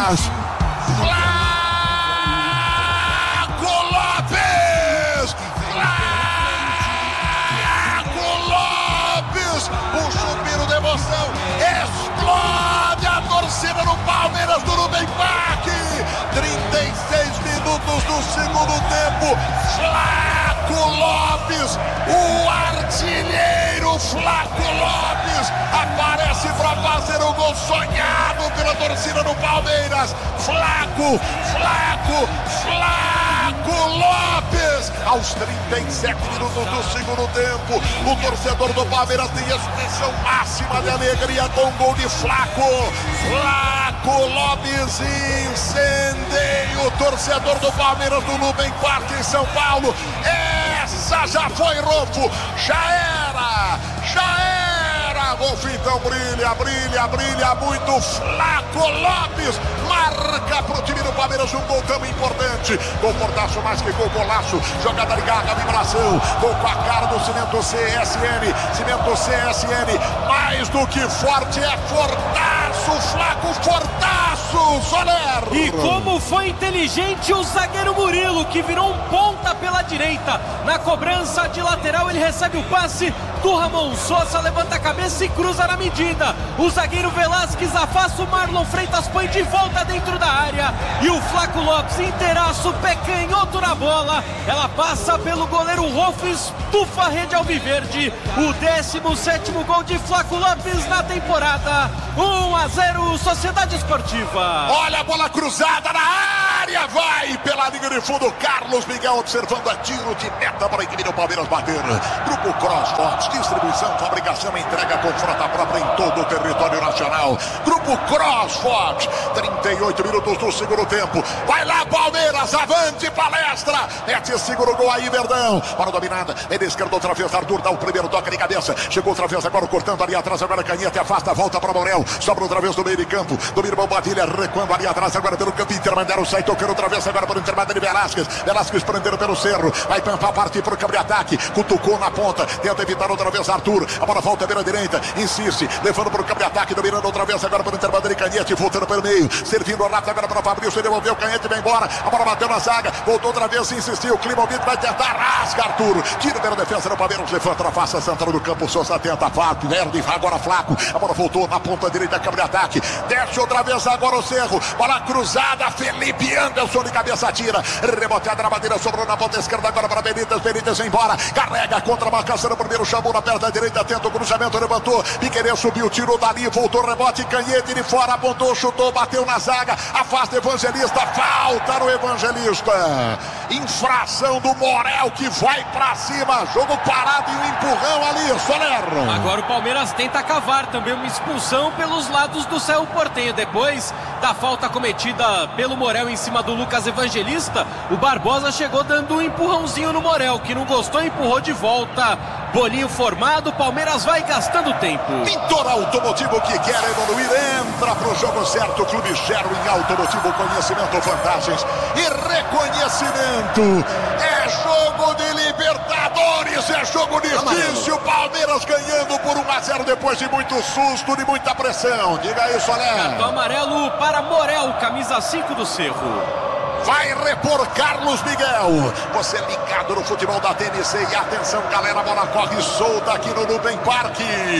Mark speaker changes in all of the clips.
Speaker 1: Palmeiras. Flaco Lopes! Flaco Lopes! Um suspiro de emoção. Explode a torcida no Palmeiras do Rubem Parque. 36 minutos do segundo tempo. Flaco Lopes, o artilheiro Flaco Lopes, aparece para fazer o gol sonhado pela torcida do Palmeiras. Flaco Lopes, aos 37 minutos do segundo tempo, o torcedor do Palmeiras tem expressão máxima de alegria com o gol de Flaco Lopes incendeia o torcedor do Palmeiras do Rubem Parque em São Paulo. Essa já foi, Rolfo, já era. Rolfo, então brilha muito. Flaco Lopes marca pro time do Palmeiras um gol tão importante. Gol fortaço, mais que gol, golaço. Jogada ligada, vibração. Gol com a cara do Cimento CSN. Mais do que forte, é fortaço. Flaco fortaço, Soler.
Speaker 2: E como foi inteligente o zagueiro Murilo, que virou um ponta pela direita. Na cobrança de lateral, ele recebe o passe do Ramon Sousa, levanta a cabeça e cruza na medida. O zagueiro Velasquez afasta, o Marlon Freitas põe de volta dentro da área. E o Flaco Lopes inteiraço, pé canhoto na bola. Ela passa pelo goleiro Rolfo, estufa a rede alviverde. O 17º gol de Flaco Lopes na temporada. 1-0, Sociedade Esportiva.
Speaker 1: Olha a bola cruzada na área, vai pela linha de fundo. Carlos Miguel observando a tiro de meta para a equipe do Palmeiras bater. Grupo Crossfox, distribuição, fabricação, entrega com frota própria em todo o território nacional. Grupo Crossfox, 38 minutos do segundo tempo. Vai lá, Palmeiras, avante, palestra. Mete segura o gol aí, Verdão. Para dominada, ele esquerda outra vez, Arthur dá o primeiro toque de cabeça. Chegou outra vez, agora cortando ali atrás, agora Canhete afasta, volta para Morel. Sobra outra vez no meio de campo, do Irmão Padilha, recuando ali atrás, agora pelo campo intermediário, sai tocando outra vez, agora para o intermediário de Velasquez prendendo pelo Cerro, vai Pampa partir para o campo de ataque, cutucou na ponta, tenta evitar outra vez Arthur, a bola volta pela direita, insiste, levando para o campo de ataque, dominando outra vez, agora para o intermediário de Canhete, voltando pelo meio, servindo o rápido agora para o Fabrício, devolveu o Canhete, vai embora, a bola bateu na zaga, voltou outra vez, insistiu, o Klimovich vai tentar, rasga Arthur, tira pela defesa do Palmeiras, levanta na face central do campo, Sousa tenta, Fábio, Verde, agora Flaco, a bola voltou na ponta direita, campo de ataque, desce outra vez agora o Cerro, bola cruzada, Felipe Anderson de cabeça tira, reboteada na bandeira, sobrou na ponta esquerda agora para Benítez embora, carrega contra a marcação no primeiro, chamou na perna direita, tenta o cruzamento, levantou, Piquerez subiu, tirou dali, voltou, rebote, Canhete de fora, apontou, chutou, bateu na zaga, afasta Evangelista, falta no Evangelista, infração do Morel que vai pra cima, jogo parado e um empurrão ali, Soler.
Speaker 2: Agora o Palmeiras tenta cavar também uma expulsão pelos lados do Cerro Porteño, depois da falta cometida pelo Morel em cima do Lucas Evangelista, o Barbosa chegou dando um empurrãozinho no Morel, que não gostou, empurrou de volta, bolinho formado, Palmeiras vai gastando tempo.
Speaker 1: Pintor Automotivo que quer evoluir, entra pro jogo certo, Clube Sherwin Automotivo, conhecimento, vantagens e reconhecimento, é jogo de Libertadores, é jogo difícil, Palmeiras ganhando por 1-0 depois de muito susto, de muita pressão, diga aí, Soler.
Speaker 2: Cartão amarelo para Morel, camisa 5 do Cerro.
Speaker 1: Vai repor Carlos Miguel. Você ligado no futebol da TNC. E atenção, galera, a bola corre solta aqui no Rubem Parque.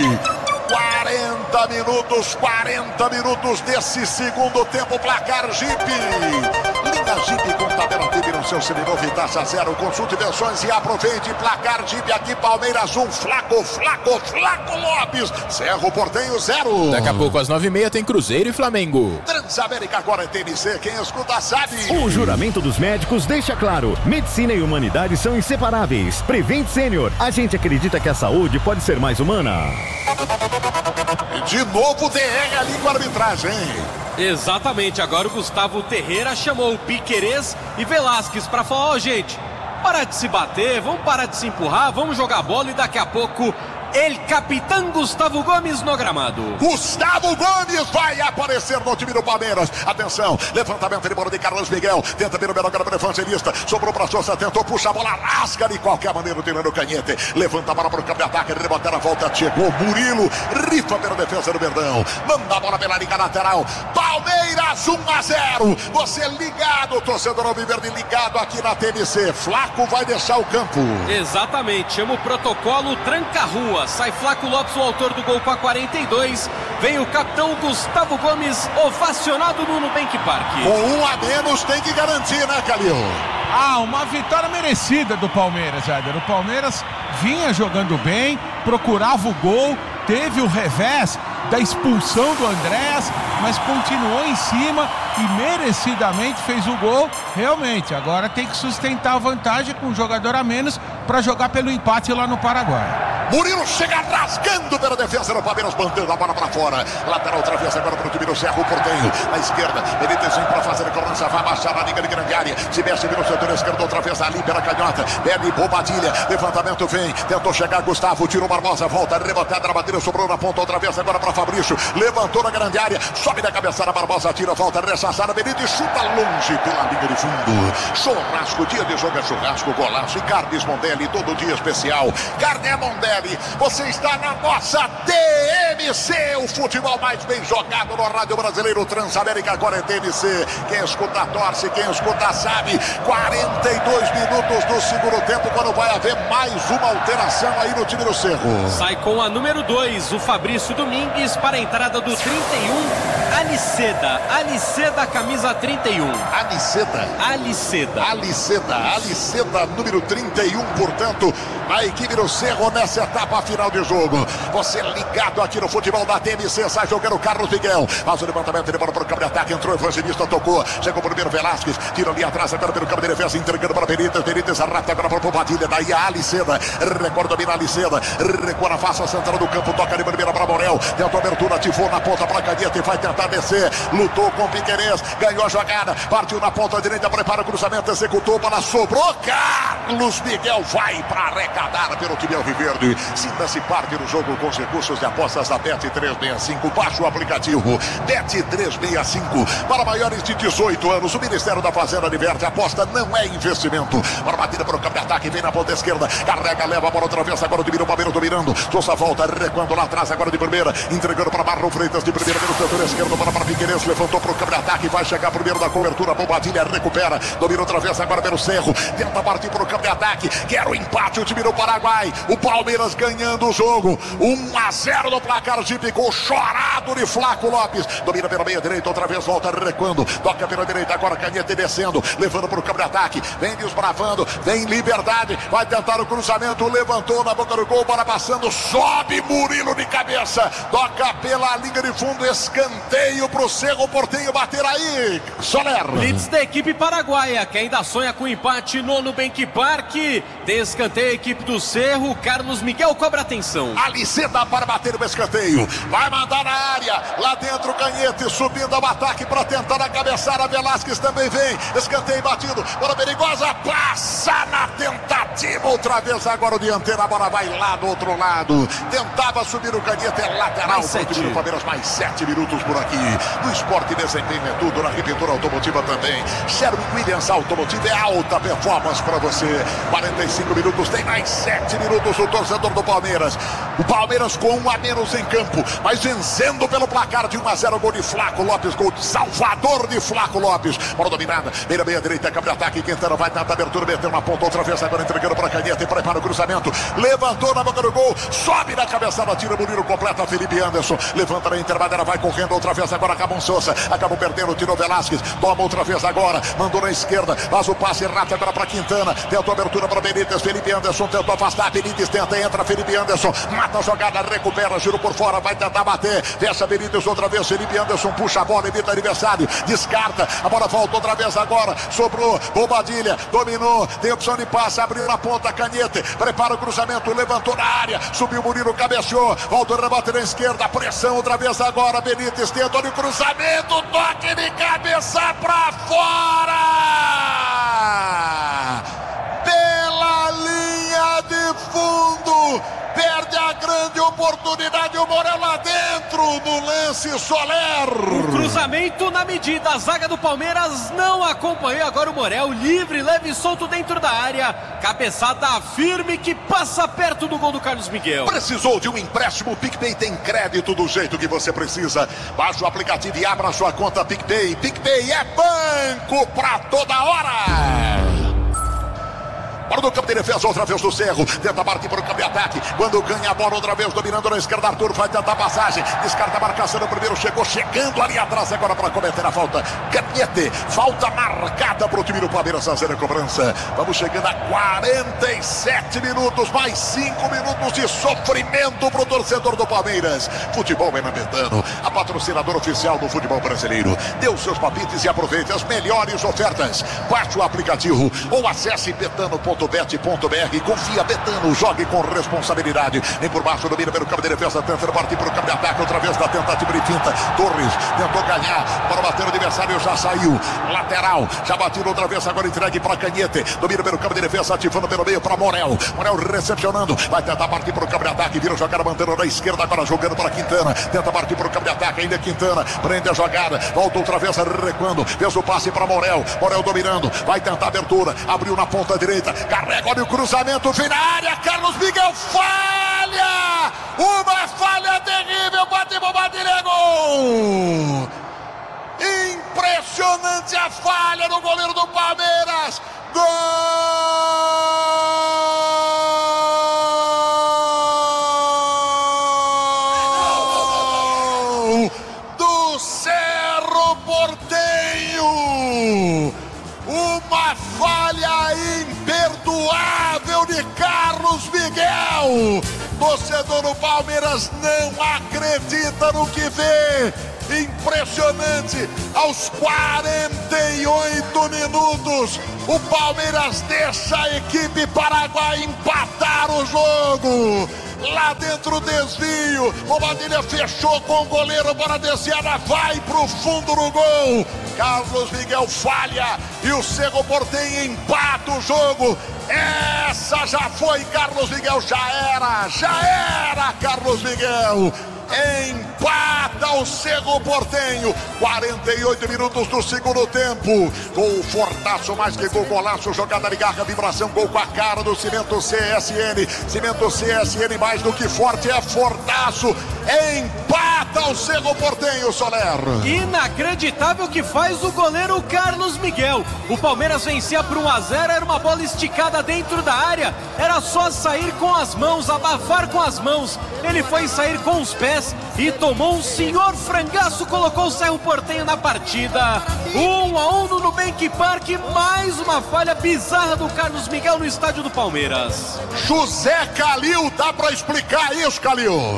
Speaker 1: 40 minutos desse segundo tempo, placar Jeep. Linha Jeep com tabela TV no seu seminovo e taxa zero. Consulte versões e aproveite. Placar Jeep aqui, Palmeiras 1, Flaco Lopes. Cerro Porteño 0.
Speaker 3: Daqui a pouco às 9h30 tem Cruzeiro e Flamengo.
Speaker 1: Transamérica agora é TNC, quem escuta sabe.
Speaker 4: O juramento dos médicos deixa claro, medicina e humanidade são inseparáveis. Prevent Senior, a gente acredita que a saúde pode ser mais humana.
Speaker 1: De novo DR ali com a arbitragem, hein?
Speaker 2: Exatamente, agora o Gustavo Terreira chamou o Piquerez e Velasquez para falar, ó, gente, parar de se bater, vamos parar de se empurrar, vamos jogar bola e daqui a pouco El Capitão Gustavo Gomes no gramado.
Speaker 1: Gustavo Gomes vai aparecer no time do Palmeiras. Atenção, levantamento de bola de Carlos Miguel. Tenta ver o melhor para o Evangelista. Sobrou para Sousa, tentou, puxa a bola, rasga de qualquer maneira, tirando o Canhete. Levanta a bola para o campo de ataque, rebotar a volta, chegou Murilo, rifa pela defesa do Verdão. Manda a bola pela liga lateral. Palmeiras Palmeiras 1-0. Você ligado, torcedor alviverde, ligado aqui na TMC. Flaco vai deixar o campo.
Speaker 2: Exatamente, chama o protocolo tranca-rua. Sai Flaco Lopes, o autor do gol, com a 42. Vem o capitão Gustavo Gomes, ovacionado no Nubank Park.
Speaker 1: Com 1 a menos tem que garantir, né, Calil?
Speaker 5: Uma vitória merecida do Palmeiras, Éder. O Palmeiras vinha jogando bem, procurava o gol, teve o revés da expulsão do Andréas, mas continuou em cima e merecidamente fez o gol. Realmente, agora tem que sustentar a vantagem com um jogador a menos para jogar pelo empate lá no Paraguai.
Speaker 1: Murilo chega rasgando pela defesa do Palmeiras, mandando a bola para fora. Lateral outra vez agora para o time do Cerro Porteño. Na esquerda, ele desenha para fazer a cobrança, vai baixar na liga de grande área. Se mexe no setor esquerdo, outra vez ali pela canhota. Perde Bobadilha, levantamento vem, tentou chegar Gustavo, tirou Barbosa, volta, rebotada na batida, sobrou na ponta outra vez agora para Fabrício. Levantou na grande área, sobe na cabeçada, Barbosa tira, volta, rechaçada, Benítez chuta longe pela linha de fundo. Churrasco, dia de jogo é churrasco, golaço e Carnes Mondelli, todo dia especial. Carne Mondelli, você está na nossa TMC, o futebol mais bem jogado no rádio brasileiro. Transamérica agora é TMC. Quem escuta torce, quem escuta sabe. 42 minutos do segundo tempo, quando vai haver mais uma alteração aí no time do Cerro.
Speaker 2: Sai com a número 2, o Fabrício Domingues, para a entrada do 31, Aliceda, camisa 31.
Speaker 1: Aliceda, número 31, portanto, a equipe do Cerro nessa etapa final de jogo. Você ligado aqui no futebol da TMC, sai jogando o Carlos Miguel. Faz o levantamento, ele bola para o campo de ataque, entrou o Evangelista, tocou, chegou o primeiro Velasquez, tira ali atrás agora pelo campo de defesa, entregando para Benítez arrasta agora para o Bobadilha, daí a Aliceda, recorda domina a Aliceda, recua na face central do campo, toca de primeira para Morel, tentou abertura, ativou na ponta para Canheta e vai tentar descer, lutou com o Piquerez, ganhou a jogada, partiu na ponta direita, prepara o cruzamento, executou, bola sobrou, Carlos Miguel vai para arrecadar pelo time alviverde. Sinta-se parte do jogo com os recursos de apostas da Bet365. Baixe o aplicativo Bet365. Para maiores de 18 anos, o Ministério da Fazenda adverte: aposta não é investimento. Para batida para o campo de ataque, vem na ponta esquerda, carrega, leva a bola outra vez, agora domina o Palmeiras dominando. Sousa volta, recuando lá atrás, agora de primeira, entregando para Marlon Freitas de primeira, pelo setor esquerdo, para Piquerez, levantou para o campo de ataque, vai chegar primeiro da cobertura, Bobadilha recupera, domina outra vez, agora pelo Cerro, tenta partir para o campo de ataque, quer o empate, o time do Paraguai, o Palmeiras ganhando o jogo, 1-0 no placar típico, chorado de Flaco Lopes, domina pela meia direita, outra vez volta recuando, toca pela direita, agora Canhete descendo, levando para o campo de ataque, vem desbravando, vem Liberdade, vai tentar o cruzamento, levantou na boca do gol, bola passando, sobe Murilo de cabeça, toca pela linha de fundo, escanteio pro Cerro Porteño bater aí, Soler.
Speaker 2: Blitz da equipe paraguaia, que ainda sonha com empate no Nubank Park, descanteio a equipe do Cerro, Carlos Miguel cobra atenção.
Speaker 1: Aliceda para bater o escanteio, vai mandar na área, lá dentro Canhete subindo ao ataque para tentar a cabeçada, Velasquez também vem, escanteio batido, bola perigosa, passa na tentativa, outra vez agora o dianteiro, a bola vai lá do outro lado, tentava subir o Canhete, é lateral, o time do Palmeiras, mais 7 minutos por aqui, no esporte desempenho é tudo, na reventura automotiva também, Sherwin Williams Automotiva é alta performance para você, 45 minutos, tem mais 7 minutos o torcedor do Palmeiras, o Palmeiras com 1 a menos em campo, mas vencendo pelo placar de 1-0, gol de Flaco Lopes, gol de Salvador de Flaco Lopes, bola dominada, meia direita, câmbio de ataque, Quintana vai tentar abertura, meteu na ponta outra vez, agora entregando para Canhete e prepara o cruzamento, levantou na boca do gol, sobe na cabeçada, tira Murilo, completa Felipe Anderson, levanta na intermediária, vai correndo outra vez, agora acabou Sousa, acabou perdendo, tirou Velasquez, toma outra vez agora, mandou na esquerda, faz o passe errado agora para Quintana, tentou abertura para Benítez, Felipe Anderson tentou afastar, Benítez tenta, entra Felipe Anderson, mata a jogada, recupera, giro por fora, vai tentar bater, fecha Benítez outra vez, Felipe Anderson puxa a bola, evita adversário, descarta, a bola volta outra vez agora, sobrou, Bobadilha, dominou, tem opção de passe, abriu na ponta, Canhete, prepara o cruzamento, levantou na área, subiu Murilo, cabeceou, volta o rebote na esquerda, pressão outra vez agora, Benítez tenta o cruzamento, toque de cabeça pra fora! Pela linha de fundo, perde a grande oportunidade, o Morel lá dentro no lance, Soler.
Speaker 2: O cruzamento na medida, a zaga do Palmeiras não acompanhou, agora o Morel livre, leve e solto dentro da área, cabeçada firme que passa perto do gol do Carlos Miguel.
Speaker 1: Precisou de um empréstimo? O PicPay tem crédito do jeito que você precisa. Baixe o aplicativo e abra sua conta PicPay. PicPay é banco pra toda hora. Para o campo de defesa, outra vez do Cerro. Tenta partir para o campo de ataque. Quando ganha a bola, outra vez dominando na esquerda. Arthur vai tentar a passagem. Descarta a marcação no primeiro. Chegando ali atrás agora para cometer a falta. Canhete. Falta marcada para o time do Palmeiras fazer a cobrança. Vamos chegando a 47 minutos. Mais 5 minutos de sofrimento para o torcedor do Palmeiras. Futebol é na Betano, a patrocinadora oficial do futebol brasileiro. Dê os seus palpites e aproveite as melhores ofertas. Baixe o aplicativo ou acesse betano.bet.br. Confia, Betano, jogue com responsabilidade. Vem por baixo, domina pelo campo de defesa, tenta partir para o campo de ataque, outra vez da tentativa de finta. Torres tentou ganhar para bater o adversário, já saiu. Lateral, já batido outra vez, agora entregue para Canhete. Domina pelo campo de defesa, ativando pelo meio para Morel. Morel recepcionando, vai tentar partir para o campo de ataque, vira jogar mantendo na esquerda, agora jogando para Quintana. Tenta partir para o campo de ataque, ainda Quintana, prende a jogada, volta outra vez recuando, fez o passe para Morel. Morel dominando, vai tentar a abertura, abriu na ponta direita. Carrega, olha o cruzamento, vira a área, Carlos Miguel falha! Uma falha terrível, bate, bombadilha, gol! Impressionante a falha do goleiro do Palmeiras! Gol! Do Cerro Porteño! Uma falha imperdoável de Carlos Miguel. Torcedor do Palmeiras não acredita no que vê. Impressionante. Aos 48 minutos, o Palmeiras deixa a equipe paraguaia empatar o jogo. Lá dentro o desvio, o Badilha fechou com o goleiro para descer, vai pro fundo do gol. Carlos Miguel falha e o Cerro Porteño empata o jogo. Essa já foi, Carlos Miguel, já era Carlos Miguel. Empata o Cerro Porteño. 48 minutos do segundo tempo. Gol fortaço, mais que gol, golaço, jogada de garra, vibração, gol com a cara do Cimento CSN. Cimento CSN, mais do que forte, é fortaço. Empata o Cerro Porteño, Soler.
Speaker 2: Inacreditável que faz o goleiro Carlos Miguel. O Palmeiras vencia por 1-0, era uma bola esticada dentro da área. Era só sair com as mãos, abafar com as mãos. Ele foi sair com os pés e tomou um senhor frangaço, colocou o Cerro Porteño na partida. 1-1 no Nubank Park, mais uma falha bizarra do Carlos Miguel no estádio do Palmeiras.
Speaker 1: José Calil, dá pra explicar isso, Calil?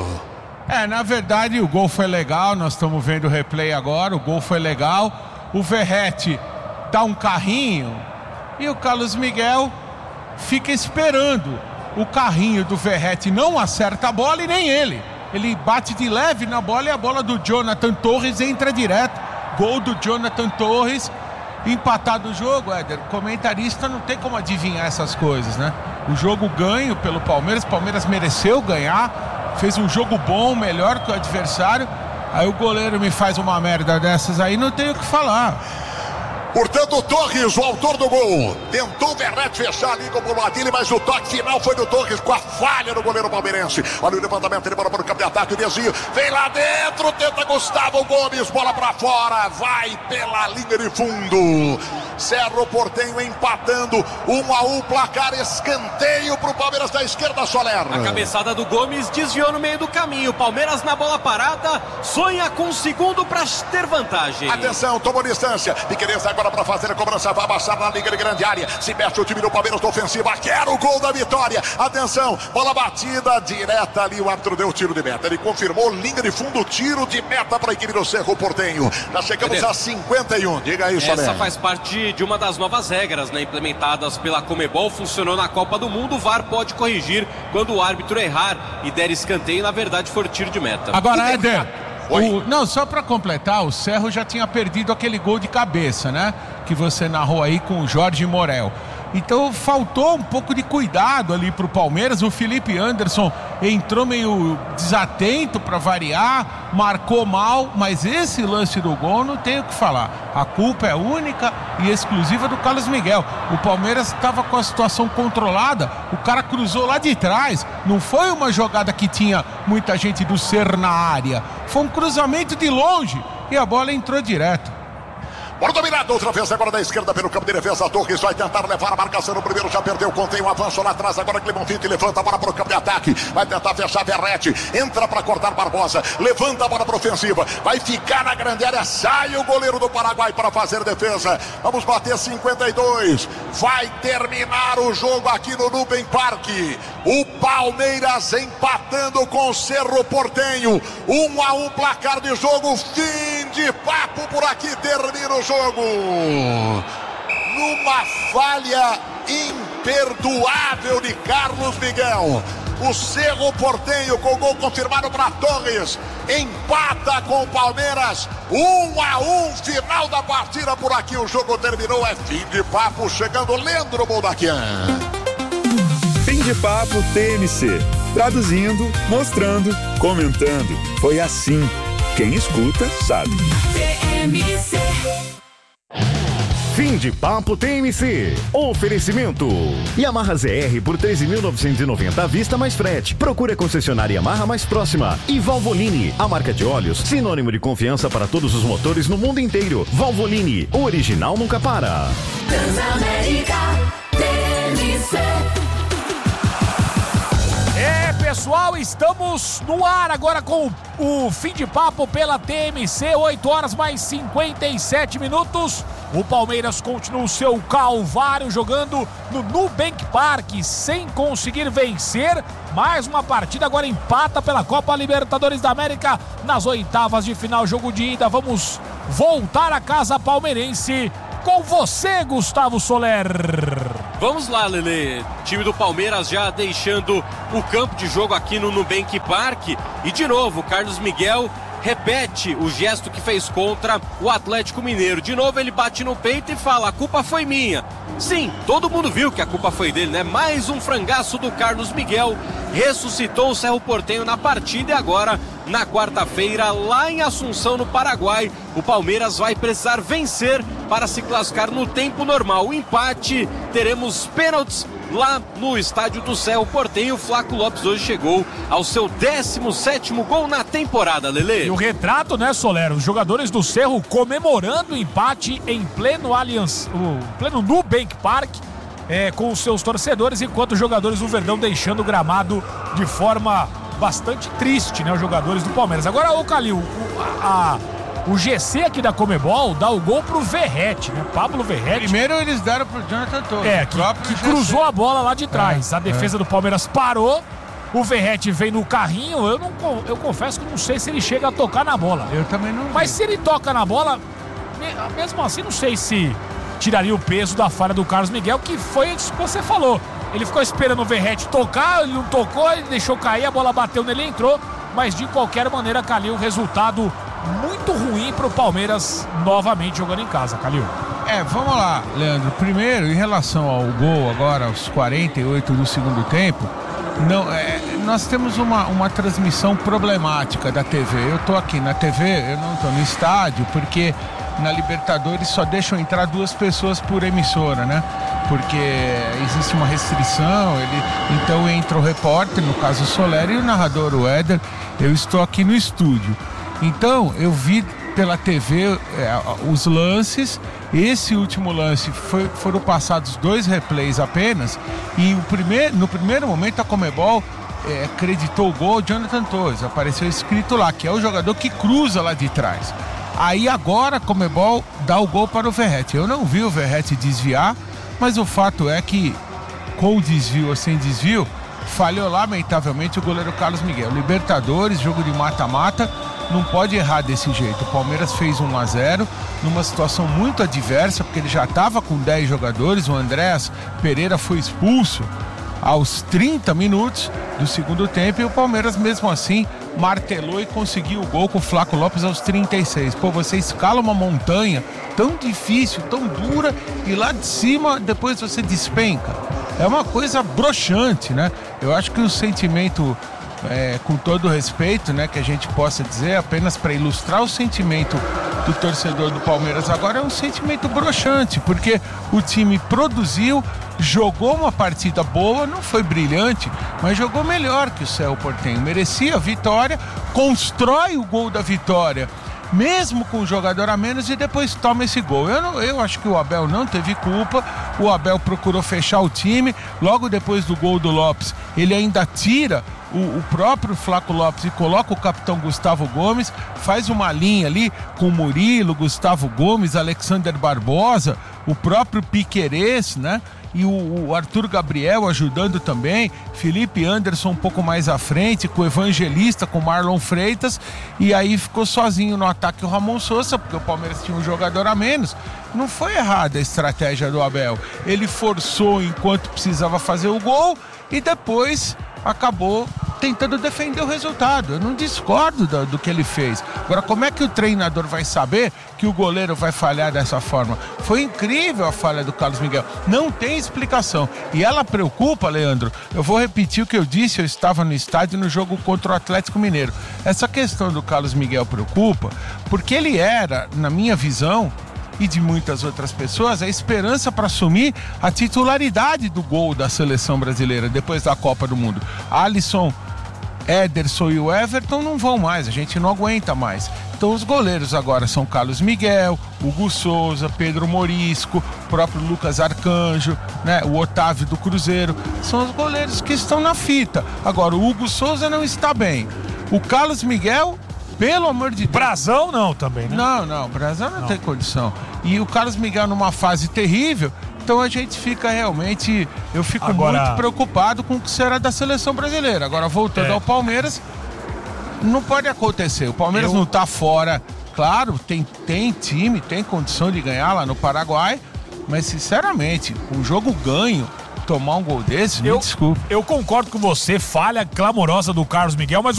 Speaker 5: Na verdade o gol foi legal, nós estamos vendo o replay agora, o gol foi legal. O Verratti dá um carrinho e o Carlos Miguel fica esperando. O carrinho do Verratti não acerta a bola e nem ele. Ele bate de leve na bola e a bola do Jonathan Torres entra direto. Gol do Jonathan Torres. Empatado o jogo, Éder. Comentarista não tem como adivinhar essas coisas, né? O jogo ganho pelo Palmeiras. O Palmeiras mereceu ganhar. Fez um jogo bom, melhor que o adversário. Aí o goleiro me faz uma merda dessas aí, não tenho o que falar.
Speaker 1: Portanto, o Torres, o autor do gol, tentou o Verratti fechar ali com o Boladilha, mas o toque final foi do Torres com a falha do goleiro palmeirense. Olha o levantamento, ele bola para o campo de ataque, o desvio, vem lá dentro, tenta Gustavo Gomes, bola para fora, vai pela linha de fundo. Cerro Porteño empatando, 1-1, placar, escanteio para o Palmeiras da esquerda, Soler.
Speaker 2: A cabeçada do Gomes desviou no meio do caminho. Palmeiras na bola parada, sonha com o segundo para ter vantagem.
Speaker 1: Atenção, tomou distância, Piqueires agora para fazer a cobrança, vai baixar na liga de grande área, se mexe o time do Palmeiras da ofensiva, quer o gol da vitória. Atenção, bola batida direta ali, o árbitro deu tiro de meta, ele confirmou, linha de fundo, tiro de meta para a equipe do Cerro Porteño. Já chegamos a 51, diga aí, Soler.
Speaker 2: Essa faz parte de uma das novas regras, né, implementadas pela Comebol, funcionou na Copa do Mundo. O VAR pode corrigir quando o árbitro errar e der escanteio, na verdade for tiro de meta.
Speaker 5: Agora, Éder, não, só para completar, o Cerro já tinha perdido aquele gol de cabeça, né, que você narrou aí com o Jorge Morel. Então faltou um pouco de cuidado ali pro Palmeiras. O Felipe Anderson entrou meio desatento para variar, marcou mal, mas esse lance do gol não tem o que falar. A culpa é única e exclusiva do Carlos Miguel. O Palmeiras estava com a situação controlada, o cara cruzou lá de trás, não foi uma jogada que tinha muita gente do Ser na área, foi um cruzamento de longe e a bola entrou direto.
Speaker 1: Bola dominada outra vez agora da esquerda pelo campo de defesa. Torres vai tentar levar a marcação no primeiro, já perdeu, contém um avanço lá atrás. Agora Clemão Fite levanta a bola para o campo de ataque. Vai tentar fechar Verratti, entra para cortar Barbosa, levanta a bola para ofensiva. Vai ficar na grande área, sai o goleiro do Paraguai para fazer defesa. Vamos bater 52. Vai terminar o jogo aqui no Nubank Park. O Palmeiras empatando com o Cerro Porteño. 1-1 placar de jogo. Fim de papo por aqui, termina o jogo numa falha imperdoável de Carlos Miguel. O Cerro Porteño com o gol confirmado para Torres empata com o Palmeiras. 1-1, final da partida por aqui. O jogo terminou, é fim de papo. Chegando Leandro Boldaquian.
Speaker 6: Fim de papo TMC. Traduzindo, mostrando, comentando. Foi assim. Quem escuta sabe.
Speaker 7: TMC.
Speaker 4: Fim de papo TMC. Oferecimento Yamaha ZR por 13.990 à vista mais frete. Procure a concessionária Yamaha mais próxima. E Valvoline, a marca de óleos sinônimo de confiança para todos os motores no mundo inteiro. Valvoline, o original nunca para.
Speaker 7: Transamérica TMC.
Speaker 8: Pessoal, estamos no ar agora com o Fim de Papo pela TMC, 8 horas mais 57 minutos. O Palmeiras continua o seu calvário jogando no Nubank Park sem conseguir vencer. Mais uma partida, agora empata pela Copa Libertadores da América nas oitavas de final, jogo de ida. Vamos voltar à casa palmeirense com você, Gustavo Soler.
Speaker 2: Vamos lá, Lelê. Time do Palmeiras já deixando o campo de jogo aqui no Nubank Park. E de novo, Carlos Miguel repete o gesto que fez contra o Atlético Mineiro. De novo ele bate no peito e fala: a culpa foi minha. Sim, todo mundo viu que a culpa foi dele, né? Mais um frangaço do Carlos Miguel. Ressuscitou o Cerro Porteño na partida e agora, na quarta-feira, lá em Assunção, no Paraguai, o Palmeiras vai precisar vencer para se classificar no tempo normal. O empate, teremos pênaltis lá no estádio do Cerro Porteño. O Flaco Lopes hoje chegou ao seu 17º gol na temporada, Lelê.
Speaker 8: E o retrato, né, Soler? Os jogadores do Cerro comemorando o empate em pleno pleno Nubank Park, com os seus torcedores, enquanto os jogadores do Verdão deixando o gramado de forma bastante triste, né? Os jogadores do Palmeiras. Agora, ô Calil, o GC aqui da Comebol dá o gol pro Verratti, né? Pablo Verratti.
Speaker 5: Primeiro eles deram pro Jonathan Torres.
Speaker 8: Que cruzou a bola lá de trás. A defesa do Palmeiras parou. O Verratti vem no carrinho. Eu confesso que não sei se ele chega a tocar na bola.
Speaker 5: Eu também não.
Speaker 8: Mas se ele toca na bola, mesmo assim, não sei se tiraria o peso da falha do Carlos Miguel, que foi isso que você falou. Ele ficou esperando o Verratti tocar, ele não tocou, ele deixou cair, a bola bateu nele e entrou. Mas de qualquer maneira, Calil, resultado muito ruim pro Palmeiras novamente jogando em casa, Calil.
Speaker 5: Vamos lá, Leandro. Primeiro, em relação ao gol agora, aos 48 do segundo tempo, nós temos uma transmissão problemática da TV. Eu tô aqui na TV, eu não tô no estádio, porque na Libertadores só deixam entrar 2 pessoas por emissora, né? Porque existe uma restrição, então entra o repórter, no caso o Soler, e o narrador, o Éder. Eu estou aqui no estúdio. Então, eu vi pela TV os lances. Esse último lance foram passados 2 replays apenas. E no primeiro momento a Comebol acreditou o gol ao Jonathan Torres. Apareceu escrito lá, que é o jogador que cruza lá de trás. Aí agora a Comebol dá o gol para o Verratti. Eu não vi o Verratti desviar, mas o fato é que, com desvio ou sem desvio, falhou lamentavelmente o goleiro Carlos Miguel. Libertadores, jogo de mata-mata, não pode errar desse jeito. O Palmeiras fez 1-0 numa situação muito adversa, porque ele já estava com 10 jogadores, o Andréas Pereira foi expulso aos 30 minutos do segundo tempo, e o Palmeiras mesmo assim martelou e conseguiu o gol com o Flaco Lopes aos 36. Pô, você escala uma montanha tão difícil, tão dura, e lá de cima depois você despenca. É uma coisa broxante, né? Eu acho que o sentimento, com todo o respeito, né, que a gente possa dizer, apenas para ilustrar o sentimento do torcedor do Palmeiras agora, é um sentimento broxante, porque o time produziu, jogou uma partida boa, não foi brilhante, mas jogou melhor que o Cerro Porteño, merecia a vitória, constrói o gol da vitória, mesmo com um jogador a menos, e depois toma esse gol. Eu acho que o Abel não teve culpa, o Abel procurou fechar o time, logo depois do gol do Lopes, ele ainda tira o próprio Flaco Lopes e coloca o capitão Gustavo Gomes, faz uma linha ali com Murilo, Gustavo Gomes, Alexander Barbosa, o próprio Piquerez, né? E o Arthur Gabriel ajudando também, Felipe Anderson um pouco mais à frente, com o Evangelista, com o Marlon Freitas, e aí ficou sozinho no ataque o Ramon Sosa, porque o Palmeiras tinha um jogador a menos. Não foi errada a estratégia do Abel, ele forçou enquanto precisava fazer o gol e depois acabou tentando defender o resultado. Eu não discordo do que ele fez. Agora, como é que o treinador vai saber que o goleiro vai falhar dessa forma? Foi incrível a falha do Carlos Miguel. Não tem explicação. E ela preocupa, Leandro. Eu vou repetir o que eu disse, eu estava no estádio no jogo contra o Atlético Mineiro. Essa questão do Carlos Miguel preocupa porque ele era, na minha visão, e de muitas outras pessoas, a esperança para assumir a titularidade do gol da seleção brasileira depois da Copa do Mundo. Alisson, Ederson e o Everton não vão mais, a gente não aguenta mais. Então os goleiros agora são Carlos Miguel, Hugo Souza, Pedro Morisco, o próprio Lucas Arcanjo, né, o Otávio do Cruzeiro. São os goleiros que estão na fita. Agora o Hugo Souza não está bem. O Carlos Miguel, pelo amor de Deus.
Speaker 8: Brasão não também, né?
Speaker 5: Não, Brasão não tem condição. E o Carlos Miguel numa fase terrível, então a gente fica realmente... Eu fico muito preocupado com o que será da seleção brasileira. Agora, voltando ao Palmeiras, não pode acontecer. O Palmeiras não tá fora. Claro, tem time, tem condição de ganhar lá no Paraguai, mas sinceramente, um jogo ganho, tomar um gol desse, me desculpa.
Speaker 8: Eu concordo com você, falha clamorosa do Carlos Miguel, mas